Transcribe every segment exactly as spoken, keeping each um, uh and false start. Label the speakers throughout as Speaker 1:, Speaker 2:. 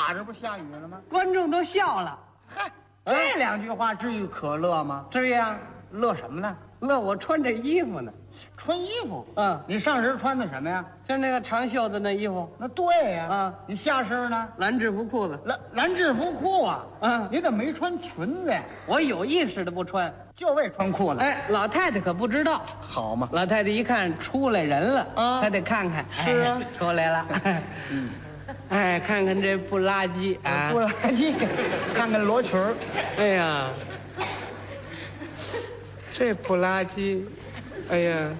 Speaker 1: 打着不下雨了吗？
Speaker 2: 观众都笑了。
Speaker 1: 嗨，这两句话至于可乐吗？
Speaker 2: 至于啊，
Speaker 1: 乐什么呢？
Speaker 2: 乐我穿这衣服呢。
Speaker 1: 穿衣服。
Speaker 2: 嗯，
Speaker 1: 你上身穿的什么呀？
Speaker 2: 就是那个长袖子那衣服，
Speaker 1: 那对呀。
Speaker 2: 啊
Speaker 1: 你下身呢？
Speaker 2: 蓝制服裤子。
Speaker 1: 蓝蓝制服裤啊。
Speaker 2: 嗯，
Speaker 1: 你怎么没穿裙子呀？
Speaker 2: 我有意识的不穿。
Speaker 1: 就为穿裤子。
Speaker 2: 哎，老太太可不知道。
Speaker 1: 好嘛。
Speaker 2: 老太太一看出来人了，
Speaker 1: 啊
Speaker 2: 她得看看。
Speaker 1: 是啊
Speaker 2: 哎出来了。
Speaker 1: 嗯，
Speaker 2: 哎，看看这不拉几啊！
Speaker 1: 不垃圾，看看罗裙儿。
Speaker 2: 哎呀，这不拉几，哎呀，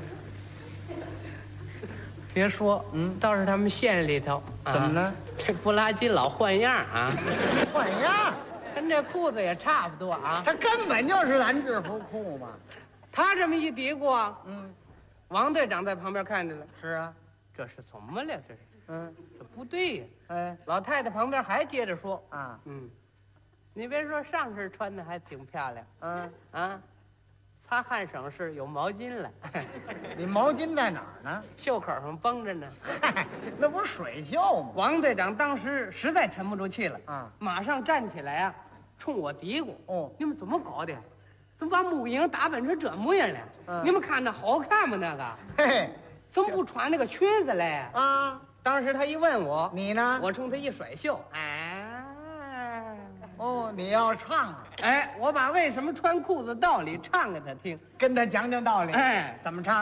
Speaker 2: 别说，
Speaker 1: 嗯
Speaker 2: 倒是他们县里头，啊
Speaker 1: 怎么呢？
Speaker 2: 这不拉几老换样啊，
Speaker 1: 换样，
Speaker 2: 跟这裤子也差不多啊。
Speaker 1: 它根本就是蓝制服裤嘛。
Speaker 2: 他这么一嘀咕啊，
Speaker 1: 嗯，
Speaker 2: 王队长在旁边看见了，
Speaker 1: 是啊。
Speaker 2: 这是怎么了？这是，
Speaker 1: 嗯，
Speaker 2: 这不对呀。
Speaker 1: 哎
Speaker 2: 老太太旁边还接着说，
Speaker 1: 啊，
Speaker 2: 嗯，你别说上身穿的还挺漂亮
Speaker 1: 嗯，
Speaker 2: 啊，擦汗省事有毛巾了，
Speaker 1: 你毛巾在哪儿呢？
Speaker 2: 袖口上绷着呢。
Speaker 1: 嗨，那不是水袖吗？
Speaker 2: 王队长当时实在沉不住气了，
Speaker 1: 啊，
Speaker 2: 马上站起来啊，冲我嘀咕：“
Speaker 1: 哦，
Speaker 2: 你们怎么搞的？怎么把母婴打扮成这模样了？
Speaker 1: 嗯
Speaker 2: 你们看那好看吗？那个
Speaker 1: 嘿嘿，
Speaker 2: 怎么不穿那个裙子嘞？”
Speaker 1: 啊，
Speaker 2: 当时他一问我，
Speaker 1: 你呢？
Speaker 2: 我冲他一甩袖，哎，
Speaker 1: 哦，你要唱啊，
Speaker 2: 哎，我把为什么穿裤子道理唱给他听，
Speaker 1: 跟他讲讲道理。
Speaker 2: 哎。
Speaker 1: 怎么唱？